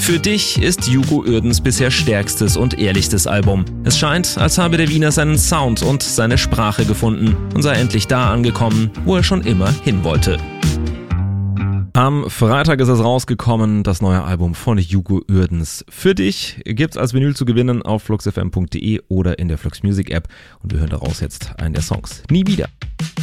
Für dich ist Hugo Uerdens bisher stärkstes und ehrlichstes Album. Es scheint, als habe der Wiener seinen Sound und seine Sprache gefunden und sei endlich da angekommen, wo er schon immer hin wollte. Am Freitag ist es rausgekommen, das neue Album von Hugo Uerdens. Für dich gibt's als Vinyl zu gewinnen auf fluxfm.de oder in der Flux Music App. Und wir hören daraus jetzt einen der Songs. Nie wieder.